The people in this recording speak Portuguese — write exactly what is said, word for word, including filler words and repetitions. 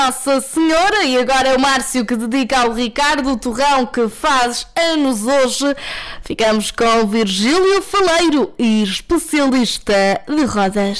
Nossa Senhora. E agora é o Márcio que dedica ao Ricardo Torrão, que faz anos hoje. Ficamos com o Virgílio Faleiro, e especialista de rodas.